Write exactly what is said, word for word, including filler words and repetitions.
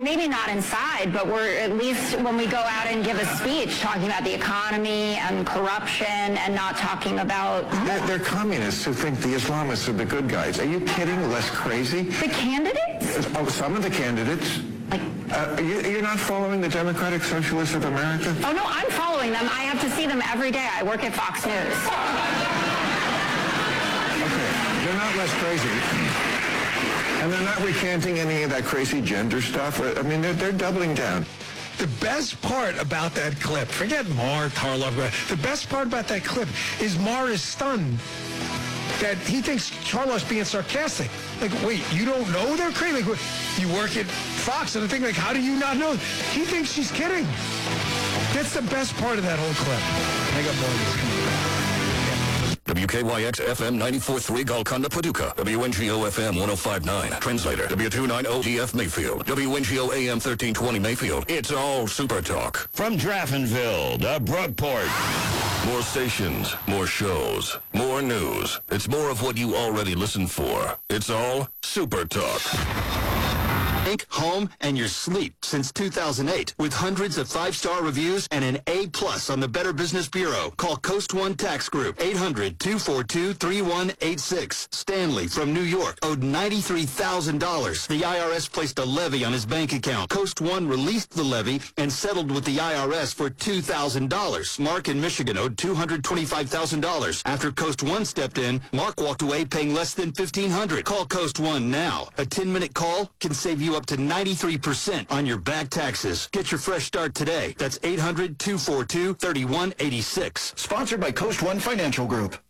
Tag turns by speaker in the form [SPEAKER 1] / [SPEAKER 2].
[SPEAKER 1] maybe not inside, but we're at least when we go out and give a speech talking about the economy and corruption and not talking about...
[SPEAKER 2] They're, they're communists who think the Islamists are the good guys. Are you kidding? Less crazy?
[SPEAKER 1] The candidates?
[SPEAKER 2] Oh, some of the candidates.
[SPEAKER 1] Like...
[SPEAKER 2] Uh, you, you're not following the Democratic Socialists of America?
[SPEAKER 1] Oh, no, I'm following them. I have to see them every day. I work at Fox News.
[SPEAKER 2] Okay, they're not less crazy. And they're not recanting any of that crazy gender stuff. I mean, they're, they're doubling down.
[SPEAKER 3] The best part about that clip, forget Maher, Tarlov, the best part about that clip is Maher is stunned that he thinks Tarlov's being sarcastic. Like, wait, you don't know they're crazy? Like, you work at Fox, and I think, like, how do you not know? He thinks she's kidding. That's the best part of that whole clip. I got more of this coming back.
[SPEAKER 4] W K Y X F M ninety-four point three Golconda, Paducah. W N G O F M one oh five point nine. Translator. W two ninety G F Mayfield. W N G O A M thirteen twenty Mayfield. It's all Super Talk.
[SPEAKER 5] From Draftonville to Brookport.
[SPEAKER 4] More stations, more shows, more news. It's more of what you already listen for. It's all Super Talk.
[SPEAKER 6] Bank, home, and your sleep since two thousand eight. With hundreds of five-star reviews and an A plus on the Better Business Bureau. Call Coast One Tax Group, eight hundred, two four two, three one eight six. Stanley from New York owed ninety-three thousand dollars. The I R S placed a levy on his bank account. Coast One released the levy and settled with the I R S for two thousand dollars. Mark in Michigan owed two hundred twenty-five thousand dollars. After Coast One stepped in, Mark walked away paying less than fifteen hundred dollars. Call Coast One now. A ten-minute call can save you up to ninety-three percent on your back taxes. Get your fresh start today. That's eight hundred, two four two, three one eight six.
[SPEAKER 7] Sponsored by Coast One Financial Group.